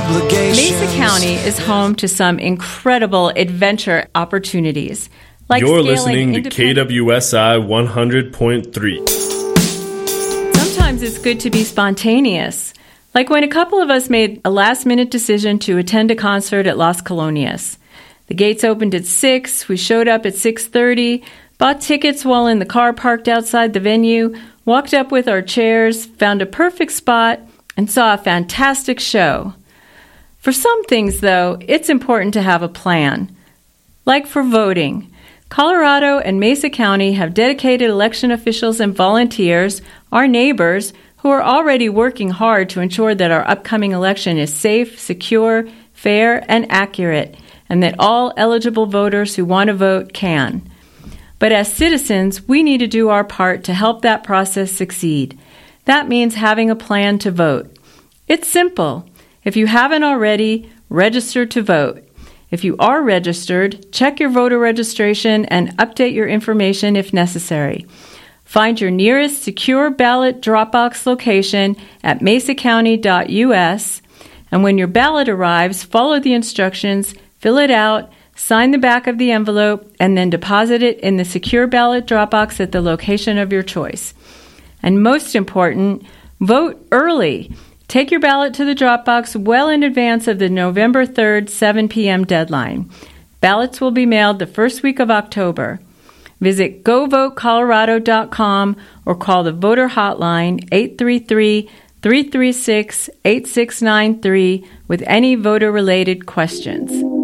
obligations. Mesa County is home to some incredible adventure opportunities. Like You're scaling listening to KWSI 100.3. Sometimes it's good to be spontaneous. Like when a couple of us made a last-minute decision to attend a concert at Las Colonias. The gates opened at 6, we showed up at 6:30, bought tickets while in the car parked outside the venue, walked up with our chairs, found a perfect spot, and saw a fantastic show. For some things, though, it's important to have a plan. Like for voting. Colorado and Mesa County have dedicated election officials and volunteers, our neighbors, who are already working hard to ensure that our upcoming election is safe, secure, fair, and accurate, and that all eligible voters who want to vote can. But as citizens, we need to do our part to help that process succeed. That means having a plan to vote. It's simple. If you haven't already, register to vote. If you are registered, check your voter registration and update your information if necessary. Find your nearest secure ballot drop box location at mesacounty.us, and when your ballot arrives, follow the instructions, fill it out, sign the back of the envelope, and then deposit it in the secure ballot drop box at the location of your choice. And most important, vote early. Take your ballot to the drop box well in advance of the November 3rd, 7 p.m. deadline. Ballots will be mailed the first week of October. Visit govotecolorado.com or call the voter hotline 833-336-8693 with any voter-related questions.